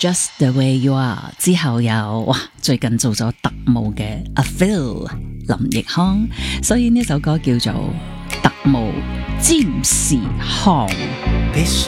Just the way you are 之後有最近做咗特務嘅 A Feel 林奕匡，所以呢首歌叫做特務占士康。